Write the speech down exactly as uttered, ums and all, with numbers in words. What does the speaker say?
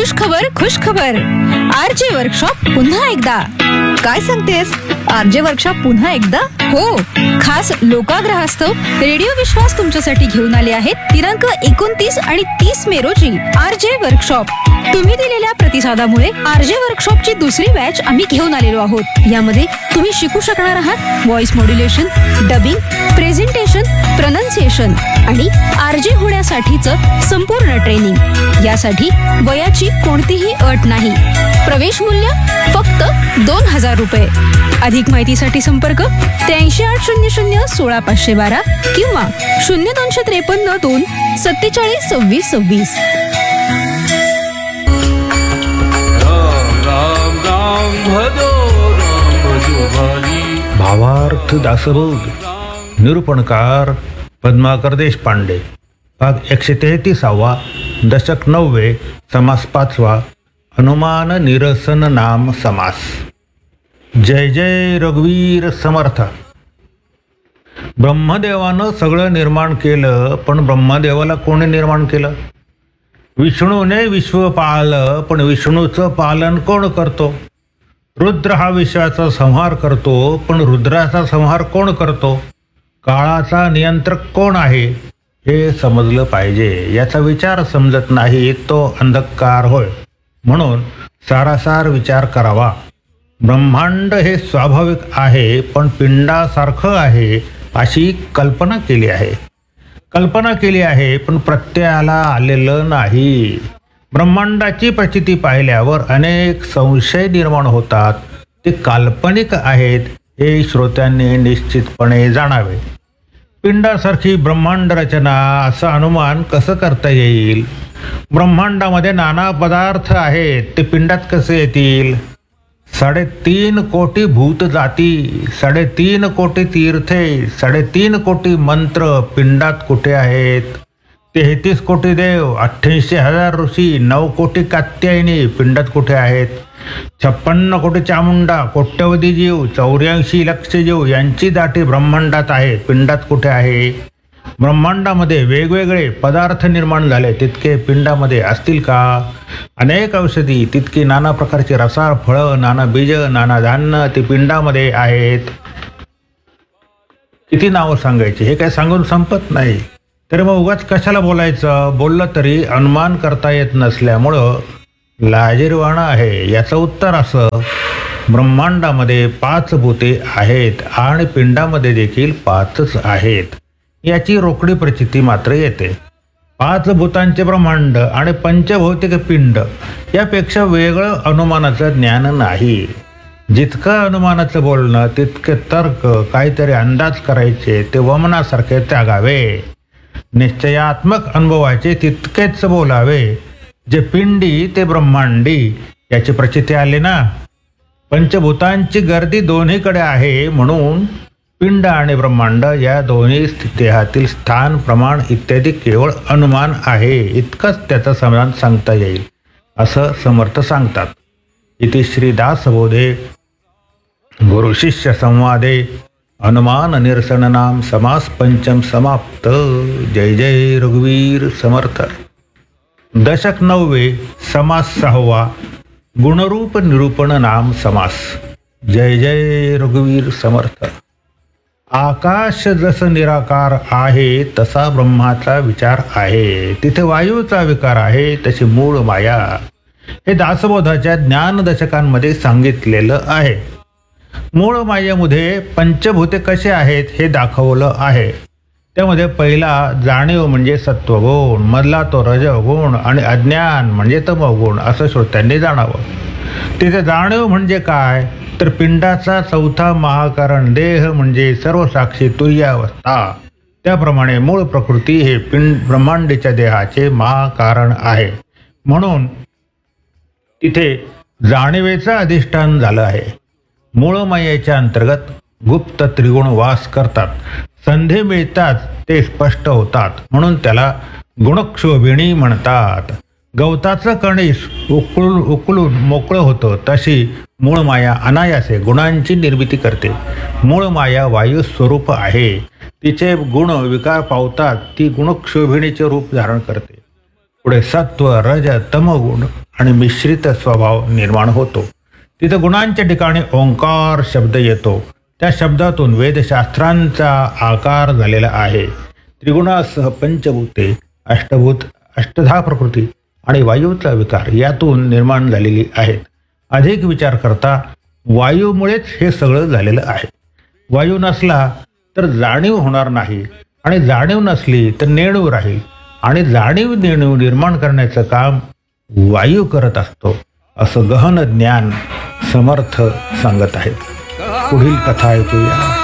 खुश खबर खुश खबर आरजे वर्कशॉप पुन्हा एकदा. काय सांगतेस? आरजे वर्कशॉप पुन्हा एकदा? हो, खास लोकाग्रहास्तव रेडिओ विश्वास तुमच्यासाठी घेऊन आले आहेत दिनांक एकोणतीस आणि तीस मे रोजी आरजे वर्कशॉप. तुम्ही दिलेल्या प्रतिसादामुळे आरजे वर्कशॉपची दुसरी बॅच आम्ही घेऊन आलेलो आहोत. यामध्ये तुम्ही शिकू शकणार आहात voice modulation, dubbing, presentation, pronunciation आणि आरजे होण्यासाठीचं संपूर्ण ट्रेनिंग. यासाठी वयाची कोणतीही अट नाही. प्रवेश मूल्य फक्त दोन हजार रुपये. अधिक माहितीसाठी संपर्क त्र्याऐंशी आठ शून्य शून्य सोळा पाचशे बारा किंवा शून्य दोनशे त्रेपन्न दोन सत्तेचाळीस सव्वीस सव्वीस. भावार्थ दासबोध निरूपणकार पद्माकर देशपांडे. भाग एकशे तेहतीसावा, दशक नववे, समास पाचवा, अनुमान निरसन नाम समास. जय जय रघुवीर समर्थ. ब्रह्मदेवानं सगळं निर्माण केलं, पण ब्रह्मदेवाला कोणी निर्माण केलं? विष्णूने विश्व पाळलं, पण विष्णूचं पालन कोण करतो? रुद्र हा विश्वाचा संहार करतो, पण रुद्राचा संहार कोण करतो? काळाचा नियंत्रक कोण आहे हे समजलं पाहिजे. याचा विचार समजत नाही तो अंधकार होय. म्हणून सारासार विचार करावा. ब्रह्मांड हे स्वाभाविक आहे, पण पिंडासारखं आहे अशी कल्पना केली आहे. कल्पना केली आहे, पण प्रत्ययाला आलेलं नाही. ब्रह्मांडाची प्रचिती पाहिल्यावर अनेक संशय निर्माण होतात. ते काल्पनिक आहेत हे श्रोत्यांनी निश्चितपणे जाणावे. पिंडासारखी ब्रह्मांड रचना असं अनुमान कसं करता येईल? ब्रह्मांडामध्ये नाना पदार्थ आहेत, ते पिंडात कसे येतील? साडेतीन कोटी भूत जाती, साडेतीन कोटी तीर्थे, साडेतीन कोटी मंत्र पिंडात कुठे आहेत? तेहतीस कोटी देव, अठ्ठ्याऐंशी हजार ऋषी, नऊ कोटी कात्यायनी पिंडात कुठे आहेत? छप्पन्न कोटी चामुंडा, कोट्यवधी जीव, चौऱ्याऐंशी लक्ष जीव यांची दाटी ब्रह्मांडात आहे, पिंडात कुठे आहे? ब्रह्मांडामध्ये वेगवेगळे पदार्थ निर्माण झाले, तितके पिंडामध्ये असतील का? अनेक औषधी, तितकी नाना प्रकारची रसाळ फळं, नाना बीज, नाना धान्य ती पिंडामध्ये आहेत. किती नावं सांगायची, हे काय सांगून संपत नाही. तरी मग उगाच कशाला बोलायचं? बोललं तरी अनुमान करता येत नसल्यामुळं लाजिरवाणं आहे. याचं उत्तर असं, ब्रह्मांडामध्ये पाच भूते आहेत आणि पिंडामध्ये देखील पाचच आहेत. याची रोकडी प्रचिती मात्र येते. पाच भूतांचे ब्रह्मांड आणि पंचभौतिक पिंड यापेक्षा वेगळं अनुमानाचं ज्ञान नाही. जितकं अनुमानाचं बोलणं तितके तर्क, काहीतरी अंदाज करायचे ते वमनासारखे त्यागावे. निश्चयात्मक अनुभवाचे तितकेच बोलावे. जे पिंडी ते ब्रह्मांडी याची प्रचिती आली ना. पंचभूतांची गर्दी दोन्हीकडे आहे, म्हणून पिंड आणि ब्रह्मांड या दोन्ही देहातील स्थान, प्रमाण इत्यादी केवळ अनुमान आहे, इतकंच त्याचं समाधान सांगता येईल असं समर्थ सांगतात. इति श्री दासबोधे गुरु शिष्य संवादे अनुमान निरसन नाम समास पंचम समाप्त. जय जय रघुवीर समर्थ. दशक नववे, समास सहावा, गुणरूप निरूपण नाम समास. जय जय रघुवीर समर्थ. आकाश जसं निराकार आहे तसा ब्रह्माचा विचार आहे. तिथे वायूचा विकार आहे तशी मूळ माया. हे दासबोधाच्या ज्ञानदशकांमध्ये सांगितलेलं आहे. मूळ मायेमध्ये पंचभूते कसे आहेत हे दाखवलं आहे. त्यामध्ये पहिला जाणीव म्हणजे सत्वगुण, मधला तो रजगुण आणि अज्ञान म्हणजे तमोगुण असं श्रोत्यांनी जाणावं. तिथे जाणीव म्हणजे काय तर पिंडाचा चौथा महाकारण देह म्हणजे सर्व साक्षी तुर्यावस्था. त्याप्रमाणे मूळ प्रकृती हे पिंड ब्रह्मांडीच्या देहाचे महाकारण आहे. म्हणून तिथे जाणीवेचं अधिष्ठान झालं आहे. मूळ मायेच्या अंतर्गत गुप्त त्रिगुण वास करतात. संधी मिळताच ते स्पष्ट होतात, म्हणून त्याला गुणक्षोभिणी म्हणतात. गवताचं कणीस उकळून उकळून मोकळं होतं तशी मूळ माया अनायासे गुणांची निर्मिती करते. मूळ माया वायू स्वरूप आहे. तिचे गुण विकार पावतात ती गुणक्षोभिणीचे रूप धारण करते. पुढे सत्व, रज, तमगुण आणि मिश्रित स्वभाव निर्माण होतो. तिथं गुणांच्या ठिकाणी ओंकार शब्द येतो. त्या शब्दातून वेदशास्त्रांचा आकार झालेला आहे. त्रिगुणासह पंचभूते, अष्टभूत, अष्टधा प्रकृती आणि वायूचा विकार यातून निर्माण झालेली आहेत. अधिक विचार करता वायूमुळेच हे सगळं झालेलं आहे. वायू नसला तर जाणीव होणार नाही आणि जाणीव नसली तर नेणीव राहील आणि जाणीव नेणीव निर्माण करण्याचं काम वायू करत असतो असं गहन ज्ञान समर्थ सांगत आहेत. पुढील कथा ऐकूया.